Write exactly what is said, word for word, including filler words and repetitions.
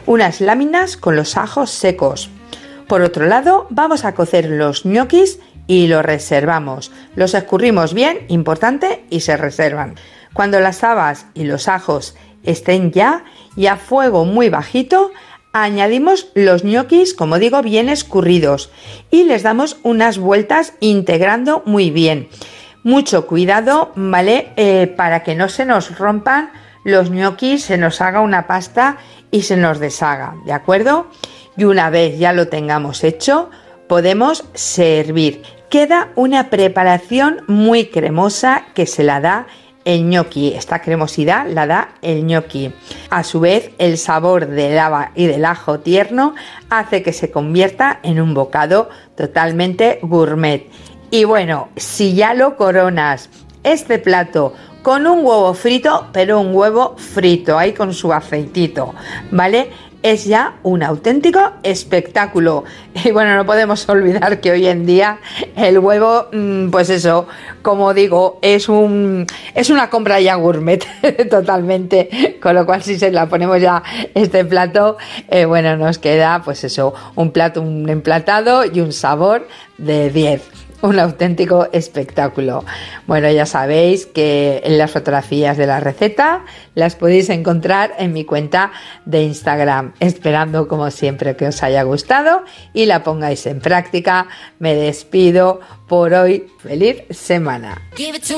unas láminas con los ajos secos. Por otro lado, vamos a cocer los ñoquis y los reservamos. Los escurrimos bien, importante, y se reservan. Cuando las habas y los ajos estén ya y a fuego muy bajito, añadimos los ñoquis, como digo, bien escurridos y les damos unas vueltas integrando muy bien. Mucho cuidado, ¿vale? Eh, para que no se nos rompan los ñoquis, se nos haga una pasta y se nos deshaga, ¿de acuerdo? Y una vez ya lo tengamos hecho, podemos servir. Queda una preparación muy cremosa que se la da el ñoqui. Esta cremosidad la da el ñoqui. A su vez, el sabor del haba y del ajo tierno hace que se convierta en un bocado totalmente gourmet. Y bueno, si ya lo coronas este plato con un huevo frito, pero un huevo frito ahí con su aceitito, ¿vale? Es ya un auténtico espectáculo. Y bueno, no podemos olvidar que hoy en día el huevo, pues eso, como digo, es un es una compra ya gourmet totalmente, con lo cual si se la ponemos ya este plato, eh, bueno, nos queda pues eso, un plato, un emplatado y un sabor de diez. Un auténtico espectáculo. Bueno, ya sabéis que en las fotografías de la receta las podéis encontrar en mi cuenta de Instagram. Esperando como siempre que os haya gustado y la pongáis en práctica. Me despido por hoy. Feliz semana.